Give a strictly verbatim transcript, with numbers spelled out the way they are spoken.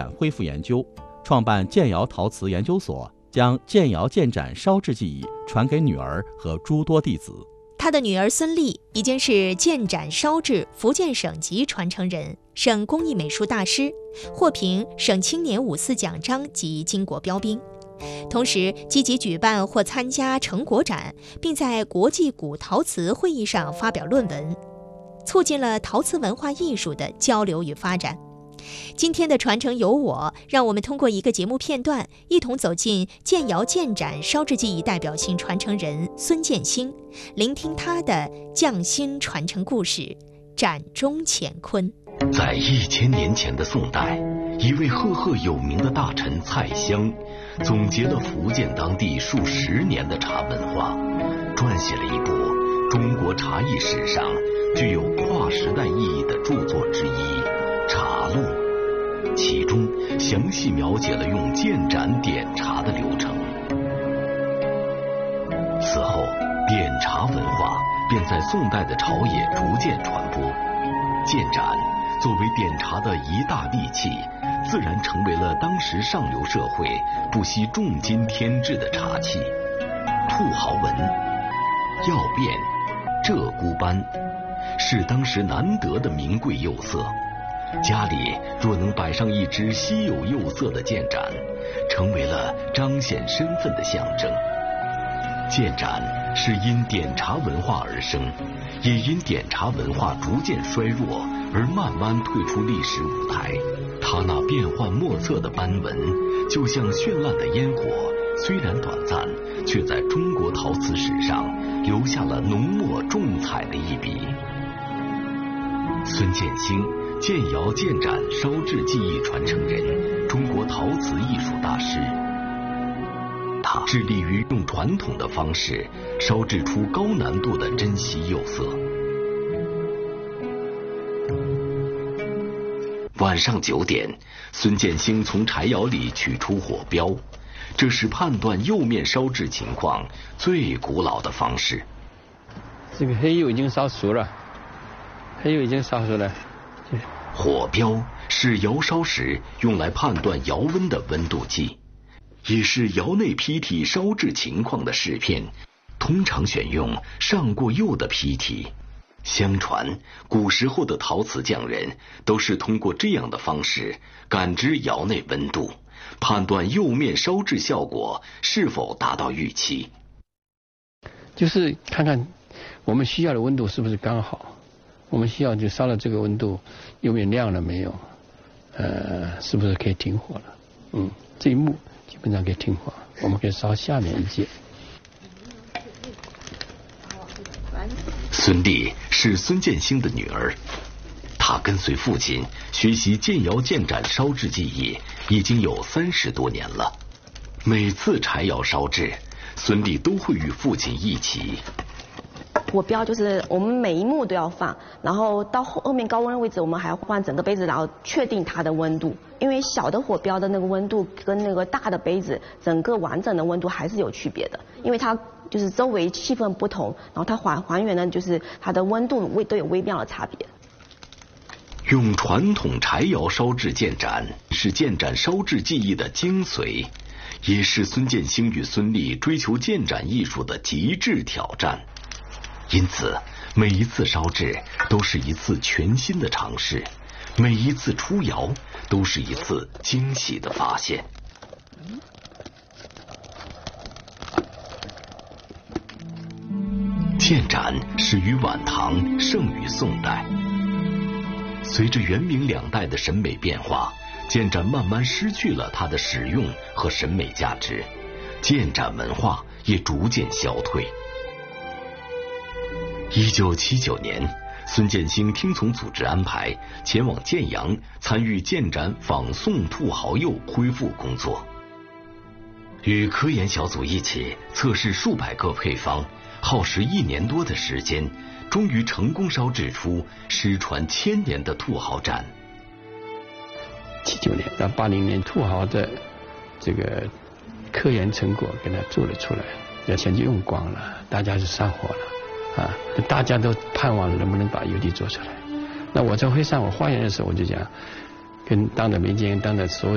展恢复研究，创办建窑陶瓷研究所，将建窑建盏烧制技艺传给女儿和诸多弟子。 他的女儿孙俪已经是建盏烧制福建省级传承人、省工艺美术大师，获评省青年五四奖章及金国标兵。同时积极举办或参加成果展，并在国际古陶瓷会议上发表论文，促进了陶瓷文化艺术的交流与发展。今天的传承有我，让我们通过一个节目片段，一同走进建窑建盏烧制技艺代表性传承人孙建兴，聆听他的匠心传承故事，盏中乾坤。 在一千年前的宋代，一位赫赫有名的大臣蔡襄，总结了福建当地数十年的茶文化，撰写了一部中国茶艺史上具有跨时代意义的著作之一《茶录》，其中详细描写了用建盏点茶的流程。此后，点茶文化便在宋代的朝野逐渐传播，建盏作为点茶的一大利器，自然成为了当时上流社会不惜重金添置的茶器。兔毫纹、药变、鹧鸪斑是当时难得的名贵釉色，家里若能摆上一只稀有釉色的建盏，成为了彰显身份的象征。建盏是因点茶文化而生，也因点茶文化逐渐衰弱而慢慢退出历史舞台。它那变幻莫测的斑纹，就像绚烂的烟火，虽然短暂，却在中国陶瓷史上留下了浓墨重彩的一笔。孙建兴，建窑建盏烧制技艺传承人，中国陶瓷艺术大师。他致力于用传统的方式烧制出高难度的珍稀釉色。晚上九点，孙建兴从柴窑里取出火标，这是判断釉面烧制情况最古老的方式。 这个黑釉已经烧熟了，黑釉已经烧熟了。 火标是窑烧时用来判断窑温的温度计，也是窑内坯体烧制情况的试片，通常选用上过釉的坯体。相传，古时候的陶瓷匠人都是通过这样的方式感知窑内温度，判断釉面烧制效果是否达到预期。 就是看看我们需要的温度是不是刚好，我们需要就烧了这个温度，釉面亮了没有？呃，是不是可以停火了？嗯，这一幕基本上可以停火，我们可以烧下面一节。 孙俪是孙建兴的女儿，她跟随父亲学习建窑建盏烧制技艺已经有三十多年了。每次柴窑烧制，孙俪都会与父亲一起。 火标就是我们每一幕都要放，然后到后面高温的位置，我们还要换整个杯子，然后确定它的温度。因为小的火标的那个温度跟那个大的杯子整个完整的温度还是有区别的，因为它就是周围气氛不同，然后它还还原的就是它的温度微都有微妙的差别。 用传统柴窑烧制建盏是建盏烧制技艺的精髓，也是孙建兴与孙俪追求建盏艺术的极致挑战。因此，每一次烧制都是一次全新的尝试，每一次出窑都是一次惊喜的发现。建盏始于晚唐，盛于宋代。随着元明两代的审美变化，建盏慢慢失去了它的实用和审美价值，建盏文化也逐渐消退。一九七九年，孙建兴听从组织安排，前往建阳参与建盏仿宋兔毫釉恢复工作。与科研小组一起测试数百个配方，耗时一年多的时间，终于成功烧制出失传千年的兔毫盏。 七九年到八零年，兔毫的这个科研成果给它做了出来，这钱就用光了，大家就上火了。啊，大家都盼望能不能把油滴做出来。那我在会上我发言的时候，我就讲，跟当着媒介、当着所有